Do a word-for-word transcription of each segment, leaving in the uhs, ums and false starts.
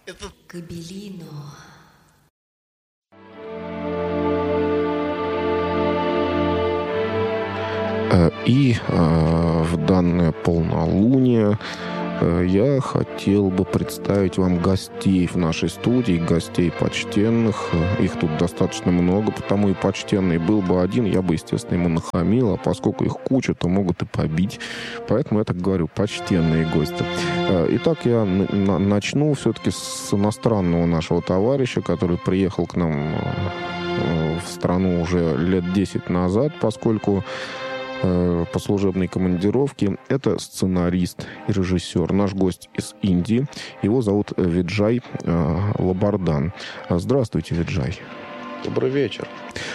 Это... Кабелино. И э, в данное полнолуние э, я хотел бы представить вам гостей в нашей студии, гостей почтенных. Их тут достаточно много, потому и почтенный. Был бы один, я бы, естественно, ему нахамил, а поскольку их куча, то могут и побить. Поэтому я так говорю, почтенные гости. Э, итак, я на- начну все-таки с иностранного нашего товарища, который приехал к нам э, в страну уже лет десять назад, поскольку по служебной командировке. Это сценарист и режиссер. Наш гость из Индии. Его зовут Виджай э, Лабардан. Здравствуйте, Виджай. Добрый вечер.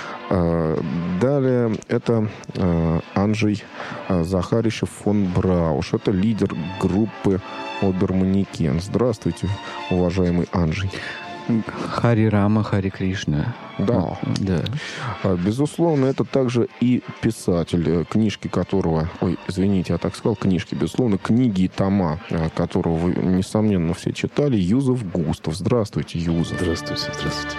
Э, далее это э, Анджей Захарищев фон Брауш. Это лидер группы Оберманекен. Здравствуйте, уважаемый Анджей. Хари Рама, Хари Кришна. Да. да. Безусловно, это также и писатель, книжки которого... Ой, извините, я так сказал, книжки. Безусловно, книги и тома, которого вы, несомненно, все читали. Юзеф Густав. Здравствуйте, Юзеф. Здравствуйте, здравствуйте.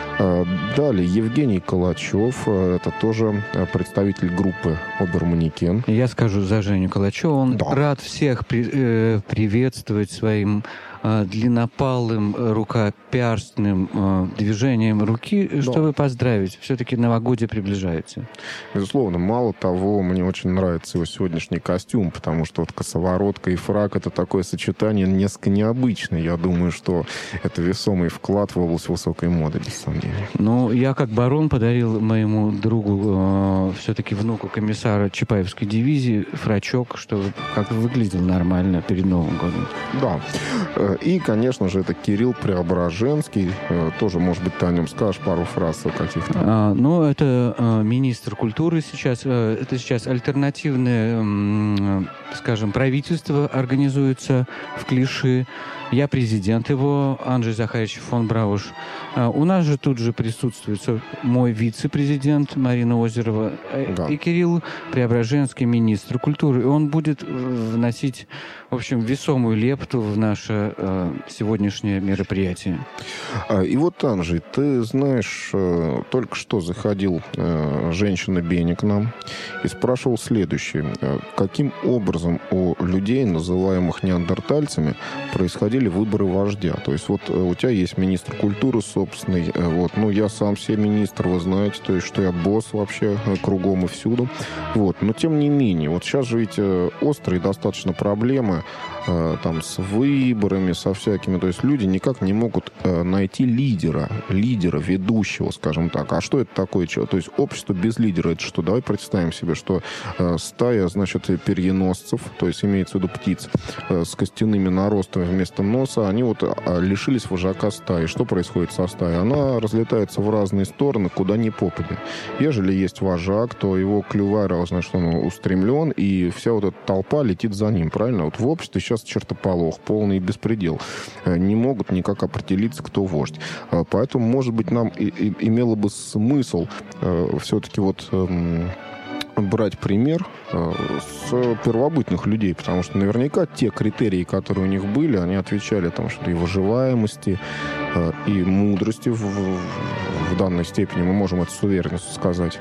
Далее Евгений Калачев. Это тоже представитель группы Оберманекен. Я скажу за Женю Калачева. Он да. рад всех при, э, приветствовать своим э, длиннопалым, рукоперстным э, движением руки, да. чтобы поздравить. Все-таки новогодие приближается. Безусловно. Мало того, мне очень нравится его сегодняшний костюм, потому что вот косоворотка и фрак — это такое сочетание несколько необычное. Я думаю, что это весомый вклад в область высокой моды, без сомнения. Ну, я как барон подарил моему другу, э, все-таки внуку комиссара Чапаевской дивизии, фрачок, чтобы как выглядел нормально перед Новым годом. Да. И, конечно же, это Кирилл Преображенский. Тоже, может быть, ты о нем скажешь пару фраз каких-то. А, ну, это э, министр культуры сейчас. Э, это сейчас альтернативное, э, скажем, правительство организуется в Клиши. Я президент его, Анджей Захарищев фон Брауш. А, у нас же тут же присутствует мой вице-президент Марина Озерова, да. и Кирилл Преображенский, министр культуры. И он будет вносить, в общем, весомую лепту в наше э, сегодняшнее мероприятие. И вот, Анджей, ты знаешь, э, только что заходил э, женщина Беня к нам и спрашивал следующее. Каким образом у людей, называемых неандертальцами, происходили выборы вождя? То есть вот у тебя есть министр культуры собственный, вот, ну, я сам себе министр, вы знаете, то есть, что я босс вообще кругом и всюду, вот, но тем не менее, вот сейчас же ведь острые достаточно проблемы там с выборами, со всякими, то есть люди никак не могут найти лидера, лидера, ведущего, скажем так. А что это такое? То есть общество без лидера, это что? Давай представим себе, что стая, значит, перьеносцев, то есть имеется в виду птиц, с костяными наростами вместо носа, они вот лишились вожака стаи. Что происходит со стаей? Она разлетается в разные стороны, куда ни попадя. Ежели есть вожак, то его клювара, значит, он устремлен, и вся вот эта толпа летит за ним, правильно? Вот в обществе сейчас чертополох, полный беспредел. Не могут никак определиться, кто вождь. Поэтому, может быть, нам и, и, имело бы смысл э, все-таки вот э, брать пример э, с первобытных людей, потому что наверняка те критерии, которые у них были, они отвечали там, что и выживаемости, э, и мудрости в, в, в данной степени, мы можем это с уверенностью сказать.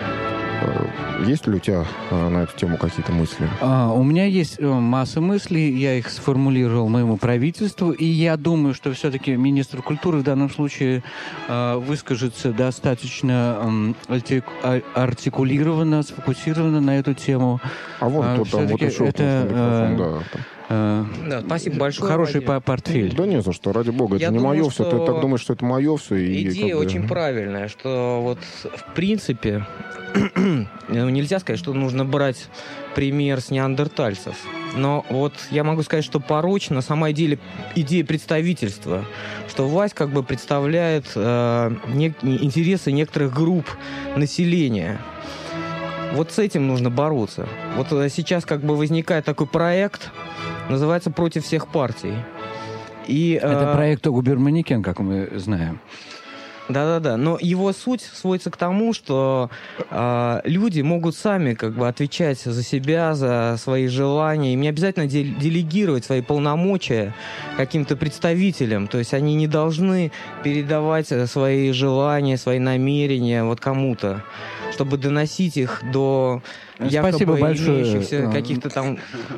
Есть ли у тебя на эту тему какие-то мысли? А, у меня есть масса мыслей, я их сформулировал моему правительству, и я думаю, что все-таки министр культуры в данном случае э, выскажется достаточно э, артикулированно, сфокусированно на эту тему. А вон а, кто там, вот еще это, э, да. Да, спасибо большое. Хороший Владимир. портфель. Да не за что, ради бога, это я не думаю, мое все. Ты так думаешь, что это мое все? И идея как бы... очень правильная, что вот в принципе нельзя сказать, что нужно брать пример с неандертальцев. Но вот я могу сказать, что порочна сама идея, идея представительства, что власть как бы представляет э, не, интересы некоторых групп населения. Вот с этим нужно бороться. Вот сейчас как бы возникает такой проект, называется «Против всех партий». И, Это э, проект Оберманекен, как мы знаем. Да-да-да, но его суть сводится к тому, что э, люди могут сами как бы отвечать за себя, за свои желания. Им не обязательно де- делегировать свои полномочия каким-то представителям. То есть они не должны передавать свои желания, свои намерения вот кому-то, чтобы доносить их до Спасибо якобы большое. имеющихся каких-то там...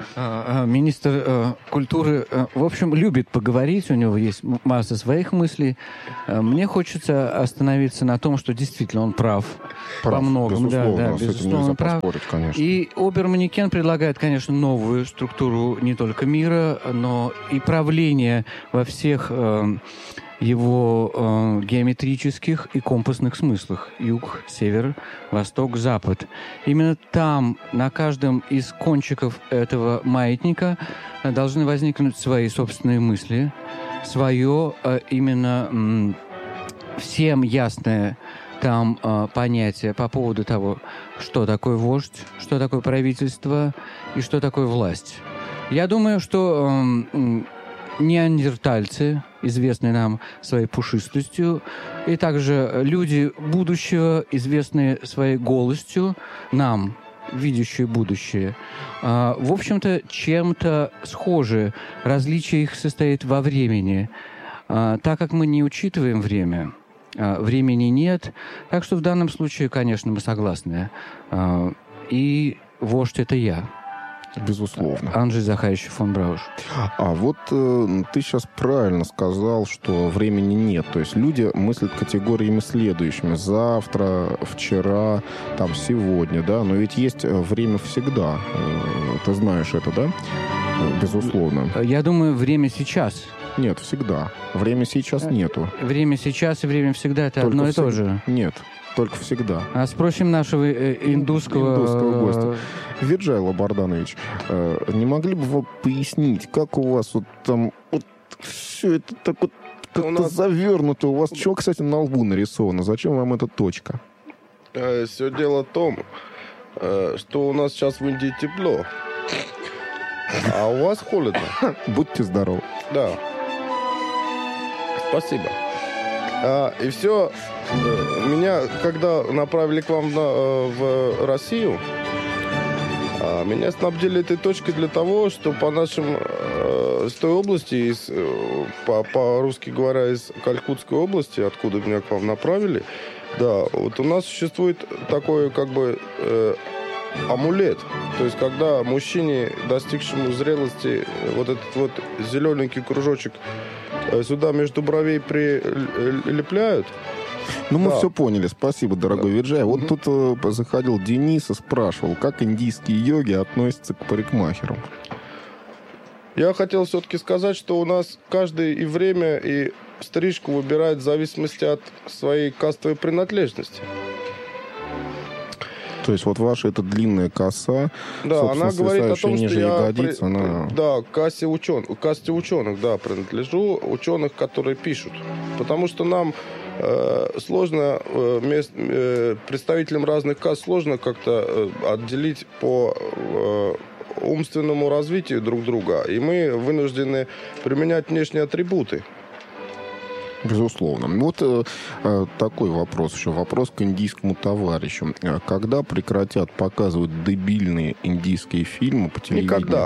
Министр культуры, в общем, любит поговорить, у него есть масса своих мыслей. Мне хочется остановиться на том, что действительно он прав, Прав, во многом. безусловно, да, да, с этим безусловно нельзя прав. поспорить, конечно. И Оберманекен предлагает, конечно, новую структуру не только мира, но и правления во всех э, его э, геометрических и компасных смыслах. Юг, север, восток, запад. Именно там, на каждом из кончиков этого маятника, э, должны возникнуть свои собственные мысли, свое э, именно м, всем ясное там э, понятие по поводу того, что такое вождь, что такое правительство и что такое власть. Я думаю, что э, неандертальцы, известные нам своей пушистостью, и также люди будущего, известные своей голосью, нам, видящие будущее, э, в общем-то, чем-то схожи. Различие их состоит во времени. Э, так как мы не учитываем время, времени нет. Так что в данном случае, конечно, мы согласны. И вождь — это я. Безусловно. Анджей Захарович фон Брауш. А вот э, ты сейчас правильно сказал, что времени нет. То есть люди мыслят категориями следующими. Завтра, вчера, там, сегодня, да? Но ведь есть время всегда. Э, ты знаешь это, да? Безусловно. Я думаю, время сейчас. Нет, всегда. Время сейчас нету. Время сейчас и время всегда — это Только одно и всег... то же. Нет, только всегда. А спросим нашего э, индусского... индусского гостя. Виджай Лабарданович, э, не могли бы вы пояснить, как у вас вот там вот все это так вот как-то нас... завернуто? У вас что, кстати, на лбу нарисовано? Зачем вам эта точка? Э, все дело в том, э, что у нас сейчас в Индии тепло, а у вас холодно. Будьте здоровы. Да. Спасибо. А, и все. Меня, когда направили к вам на, в Россию, а, меня снабдили этой точкой для того, что по нашим, с той области, из, по, по-русски говоря, из Калькутской области, откуда меня к вам направили, да, вот у нас существует такой, как бы, э, амулет. То есть, когда мужчине, достигшему зрелости, вот этот вот зелененький кружочек сюда между бровей прилепляют. Ну, мы да. все поняли. Спасибо, дорогой да. Виджай. Вот mm-hmm. тут э, заходил Денис и спрашивал, как индийские йоги относятся к парикмахерам. Я хотел все-таки сказать, что у нас каждый и время, и стрижку выбирает в зависимости от своей кастовой принадлежности. То есть вот ваша эта длинная коса, да, она говорит о том, что я ягодиц, при... она... да, касте, учен... касте ученых, да, принадлежу, ученых, которые пишут. Потому что нам э, сложно, э, мест, э, представителям разных каст сложно как-то э, отделить по э, умственному развитию друг друга. И мы вынуждены применять внешние атрибуты. Безусловно. Вот э, э, такой вопрос еще. Вопрос к индийскому товарищу. Когда прекратят показывать дебильные индийские фильмы по телевидению? Никогда.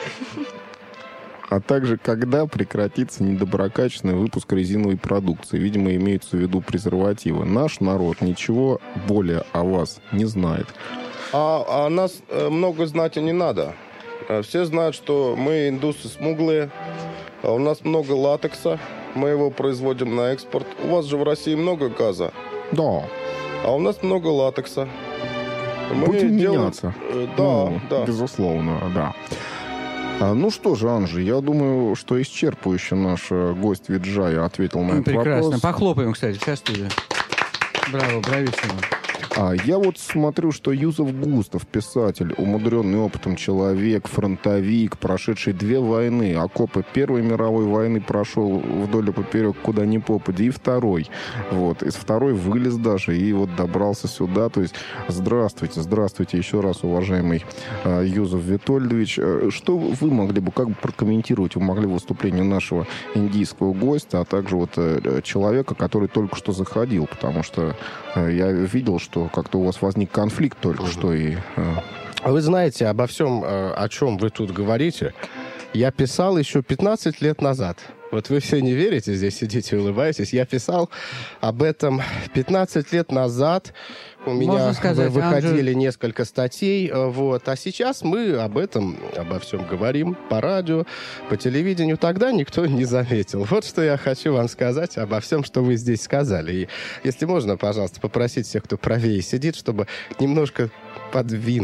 А также, когда прекратится недоброкачественный выпуск резиновой продукции? Видимо, имеются в виду презервативы. Наш народ ничего более о вас не знает. А, а нас много знать и не надо. Все знают, что мы индусы смуглые. У нас много латекса. Мы его производим на экспорт. У вас же в России много газа. Да. А у нас много латекса. Мы Будем делаем... меняться. Да, ну, да. Безусловно, да. А, ну что же, Анжи, я думаю, что исчерпывающе наш гость Виджай ответил на этот Прекрасно. вопрос. Прекрасно. Похлопаем, кстати, вся студия. Браво, брависсимо. А я вот смотрю, что Юзеф Густав, писатель, умудренный опытом человек, фронтовик, прошедший две войны, окопы Первой мировой войны прошел вдоль и поперек, куда ни попади, и второй. Вот. Из второй вылез даже и вот добрался сюда. То есть здравствуйте, здравствуйте еще раз, уважаемый э, Юзеф Витольдович. Что вы могли бы, как бы прокомментировать, вы могли выступление нашего индийского гостя, а также вот э, человека, который только что заходил, потому что э, я видел, что как-то у вас возник конфликт только угу. что. И, э... Вы знаете, обо всем, о чем вы тут говорите, я писал еще пятнадцать лет назад. Вот вы все не верите, здесь сидите и улыбаетесь. Я писал об этом пятнадцать лет назад. У меня сказать, выходили Анжел... несколько статей. Вот. А сейчас мы об этом, обо всем говорим по радио, по телевидению. Тогда никто не заметил. Вот что я хочу вам сказать обо всем, что вы здесь сказали. И если можно, пожалуйста, попросить всех, кто правее сидит, чтобы немножко подвинуть